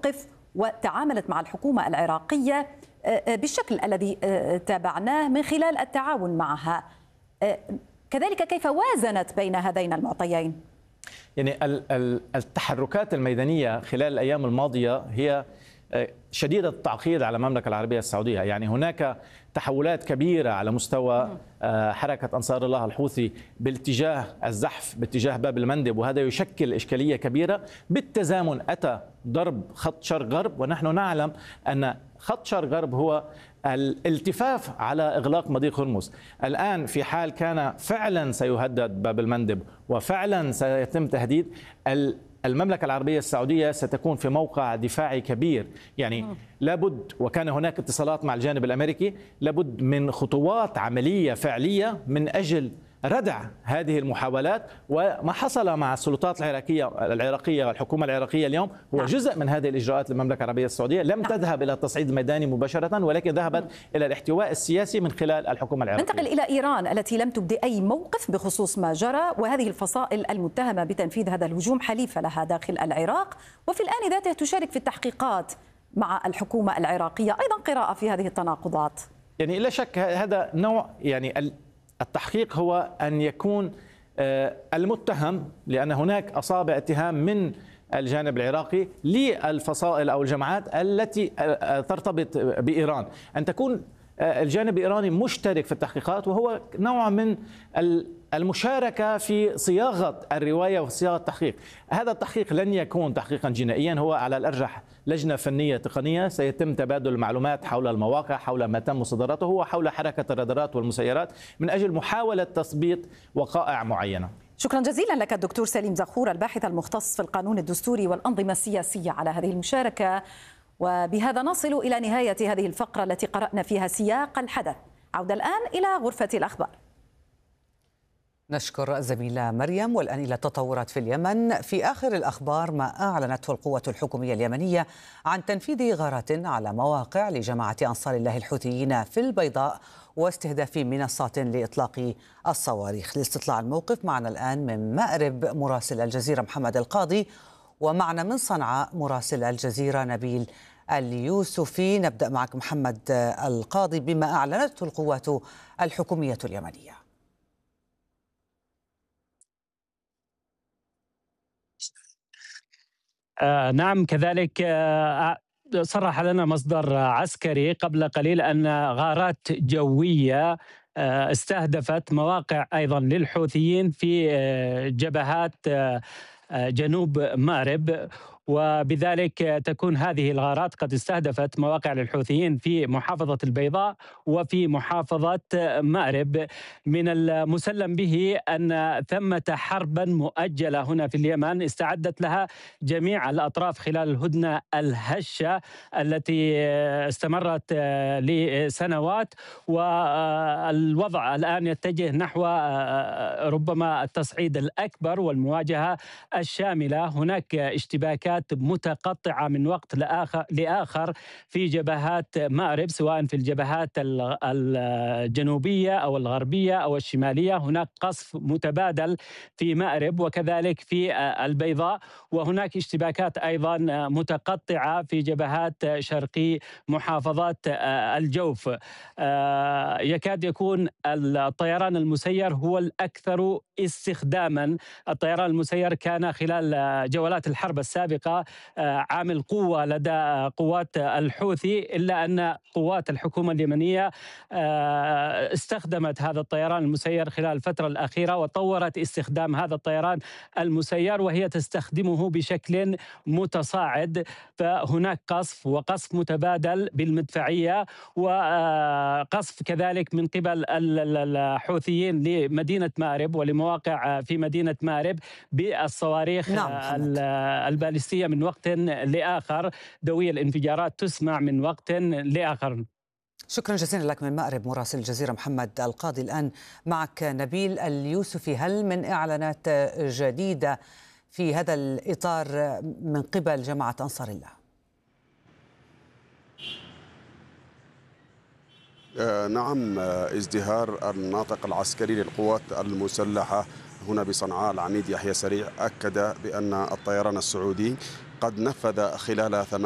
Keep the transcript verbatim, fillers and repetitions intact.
الموقف وتعاملت مع الحكومة العراقية بالشكل الذي تابعناه من خلال التعاون معها. كذلك كيف وازنت بين هذين المعطيين؟ يعني التحركات الميدانية خلال الأيام الماضية هي شديدة التعقيد على المملكة العربية السعودية. يعني هناك تحولات كبيرة على مستوى حركة أنصار الله الحوثي باتجاه الزحف باتجاه باب المندب، وهذا يشكل إشكالية كبيرة. بالتزامن أتى ضرب خط شرق غرب، ونحن نعلم أن خط شرق غرب هو الالتفاف على إغلاق مضيق هرمز. الآن في حال كان فعلا سيهدد باب المندب وفعلا سيتم تهديد، المملكة العربية السعودية ستكون في موقع دفاعي كبير. يعني لابد، وكان هناك اتصالات مع الجانب الأمريكي، لابد من خطوات عملية فعلية من أجل ردع هذه المحاولات. وما حصل مع السلطات العراقية العراقية والحكومة العراقية اليوم هو جزء من هذه الإجراءات للمملكة العربية السعودية. لم تذهب إلى التصعيد الميداني مباشرة، ولكن ذهبت إلى الاحتواء السياسي من خلال الحكومة العراقية. ننتقل إلى إيران التي لم تبدي أي موقف بخصوص ما جرى، وهذه الفصائل المتهمة بتنفيذ هذا الهجوم حليفة لها داخل العراق، وفي الآن ذاته تشارك في التحقيقات مع الحكومة العراقية. أيضا قراءة في هذه التناقضات. يعني لا شك هذا نوع، يعني التحقيق هو أن يكون المتهم، لأن هناك أصابع اتهام من الجانب العراقي للفصائل أو الجماعات التي ترتبط بإيران، أن تكون الجانب الإيراني مشترك في التحقيقات، وهو نوع من المشاركة في صياغة الرواية وصياغة التحقيق. هذا التحقيق لن يكون تحقيقا جنائيا، هو على الأرجح لجنة فنية تقنية سيتم تبادل المعلومات حول المواقع، حول ما تم مصادرته، وحول حركة الرادارات والمسيرات من أجل محاولة تثبيت وقائع معينة. شكرا جزيلا لك الدكتور سليم زغخور، الباحث المختص في القانون الدستوري والأنظمة السياسية، على هذه المشاركة. وبهذا نصل إلى نهاية هذه الفقرة التي قرأنا فيها سياق الحدث. عودة الآن إلى غرفة الأخبار. نشكر الزميلة مريم. والآن إلى التطورات في اليمن. في آخر الأخبار ما أعلنته القوة الحكومية اليمنية عن تنفيذ غارات على مواقع لجماعة أنصار الله الحوثيين في البيضاء واستهداف منصات لإطلاق الصواريخ. لاستطلاع الموقف معنا الآن من مأرب مراسل الجزيرة محمد القاضي، ومعنا من صنعاء مراسل الجزيرة نبيل اليوسفي. نبدأ معك محمد القاضي بما أعلنته القوات الحكومية اليمنية. آه نعم، كذلك آه صرح لنا مصدر عسكري قبل قليل أن غارات جوية آه استهدفت مواقع أيضا للحوثيين في آه جبهات آه جنوب مأرب، وبذلك تكون هذه الغارات قد استهدفت مواقع للحوثيين في محافظة البيضاء وفي محافظة مأرب. من المسلم به أن ثمة حربا مؤجلة هنا في اليمن استعدت لها جميع الأطراف خلال الهدنة الهشة التي استمرت لسنوات، والوضع الآن يتجه نحو ربما التصعيد الأكبر والمواجهة الشاملة. هناك اشتباكات متقطعة من وقت لآخر, لآخر في جبهات مأرب، سواء في الجبهات الجنوبية أو الغربية أو الشمالية. هناك قصف متبادل في مأرب وكذلك في البيضاء، وهناك اشتباكات أيضا متقطعة في جبهات شرقي محافظات الجوف. يكاد يكون الطيران المسير هو الأكثر استخداما. الطيران المسير كان خلال جولات الحرب السابقة عامل قوة لدى قوات الحوثي، إلا أن قوات الحكومة اليمنية استخدمت هذا الطيران المسير خلال الفترة الأخيرة وطورت استخدام هذا الطيران المسير، وهي تستخدمه بشكل متصاعد. فهناك قصف وقصف متبادل بالمدفعية، وقصف كذلك من قبل الحوثيين لمدينة مأرب ولمواقع في مدينة مأرب بالصواريخ نعم البالستية من وقت لآخر. دوي الانفجارات تسمع من وقت لآخر. شكرا جزيلا لك من مأرب مراسل الجزيرة محمد القاضي. الآن معك نبيل اليوسفي. هل من إعلانات جديدة في هذا الإطار من قبل جماعة أنصار الله؟ آه نعم، ازدهار الناطق العسكري للقوات المسلحة هنا بصنعاء العميد يحيى سريع أكد بأن الطيران السعودي قد نفذ خلال